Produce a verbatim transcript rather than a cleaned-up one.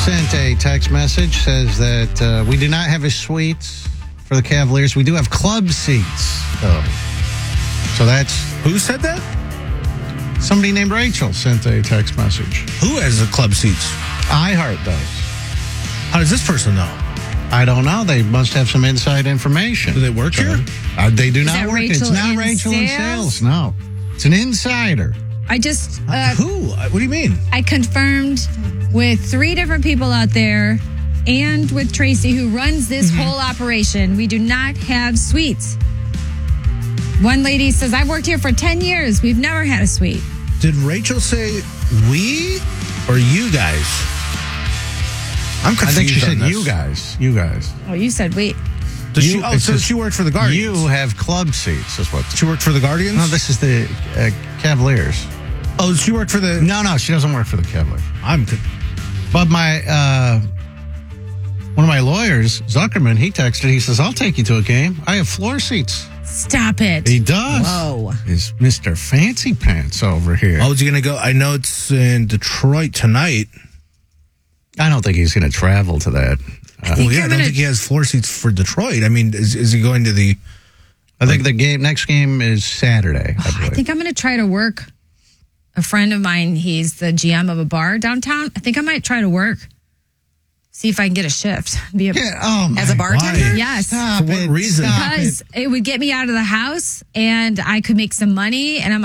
sent a text message, says that uh, we do not have a suite for the Cavaliers. We do have club seats, though. So that's... Who said that? Somebody named Rachel sent a text message. Who has the club seats? iHeart does. How does this person know? I don't know. They must have some inside information. Do they work here? Uh, they do Is not that work. Rachel it's not in Rachel in sales? sales. No. It's an insider. I just Uh, uh, who? What do you mean? I confirmed with three different people out there and with Tracy, who runs this Mm-hmm. whole operation. We do not have suites. One lady says, I've worked here for ten years. We've never had a suite. Did Rachel say we or you guys? I'm I confused. think she on said this. you guys. You guys. Oh, you said we. Does You- she, oh, it's so just- she worked for the Guardians. You have club seats, is what. She worked for the Guardians? No, this is the uh, Cavaliers. Oh, she worked for the... No, no, she doesn't work for the Cavaliers. I'm... con- But my uh, one of my lawyers, Zuckerman, he texted. He says, "I'll take you to a game. I have floor seats." Stop it. He does. Whoa. Is Mister Fancy Pants over here? Oh, is he going to go? I know it's in Detroit tonight. I don't think he's going to travel to that. Uh, Well, yeah, I I'm don't gonna- think he has floor seats for Detroit. I mean, is, is he going to the... I think the game next game is Saturday. I I believe. think I'm going to try to work. A friend of mine, he's the G M of a bar downtown. I think I might try to work. See if I can get a shift. Be a, Yeah, oh my, as a bartender? why? Yes. Stop For what it, reason? stop Because it. it would get me out of the house and I could make some money and I'm